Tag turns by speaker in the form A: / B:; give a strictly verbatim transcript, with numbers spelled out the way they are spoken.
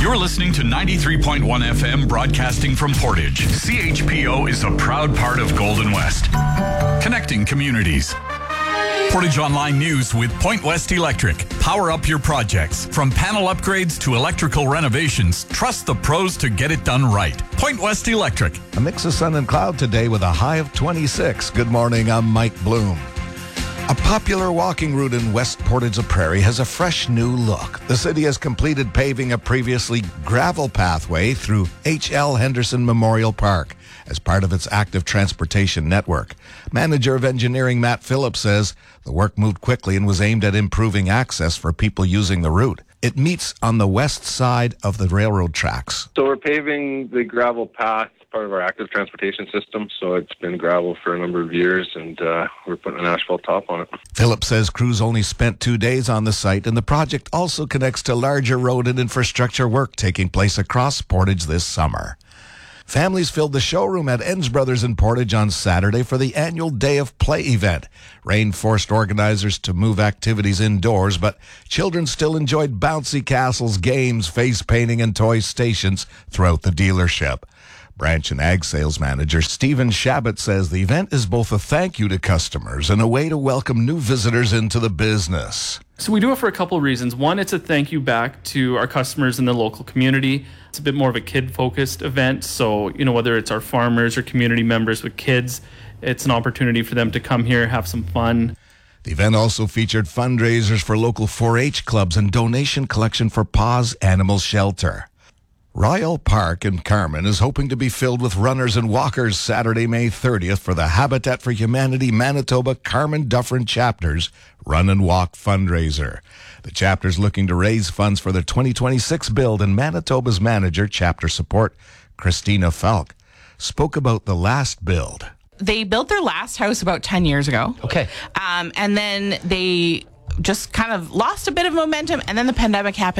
A: You're listening to ninety-three point one F M, broadcasting from Portage. C H P O is a proud part of Golden West, connecting communities. Portage Online News with Point West Electric. Power up your projects. From panel upgrades to electrical renovations, trust the pros to get it done right. Point West Electric.
B: A mix of sun and cloud today with a high of twenty-six. Good morning, I'm Mike Bloom. A popular walking route in West Portage-la-Prairie has a fresh new look. The city has completed paving a previously gravel pathway through H L Henderson Memorial Park as part of its active transportation network. Manager of Engineering Matt Phillips says the work moved quickly and was aimed at improving access for people using the route. It meets on the west side of the railroad tracks.
C: So we're paving the gravel path, part of our active transportation system. So it's been gravel for a number of years, and uh, we're putting an asphalt top on it.
B: Phillips says crews only spent two days on the site, and the project also connects to larger road and infrastructure work taking place across Portage this summer. Families filled the showroom at Enns Brothers in Portage on Saturday for the annual Day of Play event. Rain forced organizers to move activities indoors, but children still enjoyed bouncy castles, games, face painting, and toy stations throughout the dealership. Branch and Ag Sales Manager Stephen Shabbat says the event is both a thank you to customers and a way to welcome new visitors into the business.
D: So we do it for a couple of reasons. One, it's a thank you back to our customers in the local community. It's a bit more of a kid-focused event. So, you know, whether it's our farmers or community members with kids, it's an opportunity for them to come here, have some fun.
B: The event also featured fundraisers for local four H clubs and donation collection for Paws Animal Shelter. Royal Park in Carman is hoping to be filled with runners and walkers Saturday, May thirtieth for the Habitat for Humanity Manitoba Carman Dufferin Chapter's Run and Walk fundraiser. The chapter's looking to raise funds for their twenty twenty-six build, and Manitoba's manager, chapter support, Christina Falk, spoke about the last build.
E: They built their last house about ten years ago.
F: Okay.
E: Um, and then they just kind of lost a bit of momentum, and then the pandemic happened.